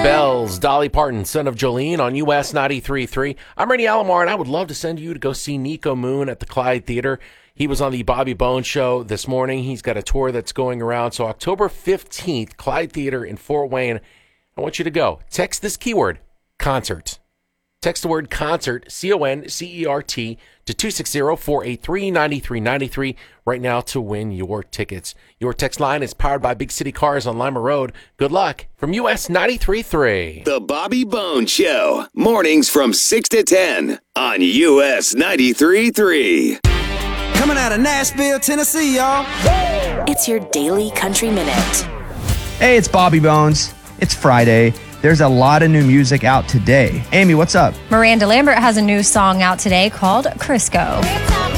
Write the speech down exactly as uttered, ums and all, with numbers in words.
Bells, Dolly Parton, Son of Jolene on U S ninety-three point three. I'm Randy Alomar, and I would love to send you to go see Nico Moon at the Clyde Theater. He was on the Bobby Bones Show this morning. He's got a tour that's going around. So October fifteenth, Clyde Theater in Fort Wayne. I want you to go. Text this keyword, concert. Text the word concert, C O N C E R T, to two six zero, four eight three, nine three nine three right now to win your tickets. Your text line is powered by Big City Cars on Lima Road. Good luck from U S ninety-three point three. The Bobby Bones Show, mornings from six to ten on U S ninety-three point three. Coming out of Nashville, Tennessee, y'all. It's your Daily Country Minute. Hey, it's Bobby Bones. It's Friday. There's a lot of new music out today. Amy, what's up? Miranda Lambert has a new song out today called Crisco.